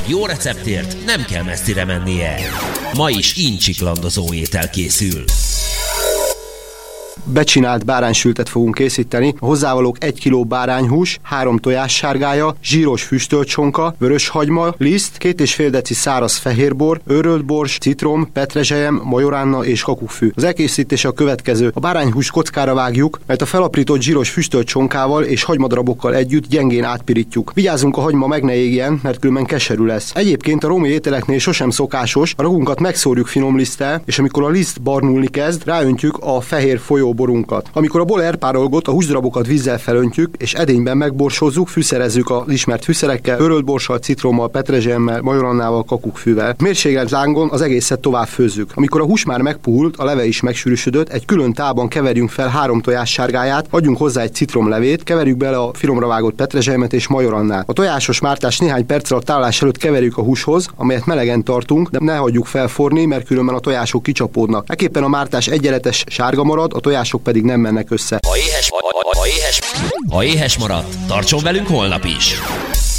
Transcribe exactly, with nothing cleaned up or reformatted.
Jó receptért nem kell messzire mennie. Ma is incsiklandozó étel készül. Becsinált báránysültet fogunk készíteni. A hozzávalók egy kiló bárányhús, három tojássárgája, zsíros füstöltsonka, vöröshagyma, liszt, két és fél deci száraz fehérbor, őrölt bors, citrom, petrezselyem, majoránna és kakukkfű. Az elkészítése a következő. A bárányhús kockára vágjuk, mert a felaprított zsíros füstöltcsonkával és hagymadarabokkal együtt gyengén átpirítjuk. Vigyázzunk, a hagyma meg ne égjen, mert különben keserű lesz. Egyébként a római ételeknél sosem szokásos, a ragunkat megszórjuk finom liszttel, és amikor a liszt barnulni kezd, ráöntjük a fehér folyóborunkat. Amikor a bor elpárolgott, a húsdarabokat vízzel felöntjük, és edényben megborsozzuk, fűszerezzük az ismert fűszerekkel, őrölt borssal, citrommal, petrezselyemmel, majorannával, kakukkfűvel. Mérsékelt lángon az egészet tovább főzzük. Amikor a hús már megpuhult, a leve is megsűrűsödött, egy külön tálban keverjünk fel három tojássárgáját, adjunk hozzá egy citromlevét, keverjük bele a finomra vágott petrezselymet és majorannát. A tojásos mártást néhány perccel a tálás előtt keverjük a húshoz, amelyet melegen tartunk, de ne hagyjuk felforni, mert különben a tojások kicsapódnak. Ekképpen a mártás egyenletes sárga marad, a tojások pedig nem mennek össze. Ha éhes, ha, ha, ha éhes, ha éhes maradt, tartson velünk holnap is!